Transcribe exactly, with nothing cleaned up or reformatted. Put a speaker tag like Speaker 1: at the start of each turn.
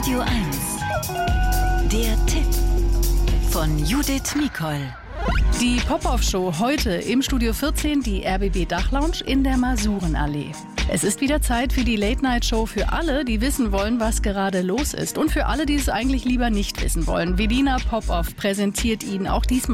Speaker 1: Radio eins. Der Tipp von Judith Mikol.
Speaker 2: Die Pop-Off-Show heute im Studio vierzehn, die R B B Dachlounge in der Masurenallee. Es ist wieder Zeit für die Late-Night-Show für alle, die wissen wollen, was gerade los ist. Und für alle, die es eigentlich lieber nicht wissen wollen. Velina Pop-Off präsentiert Ihnen auch diesmal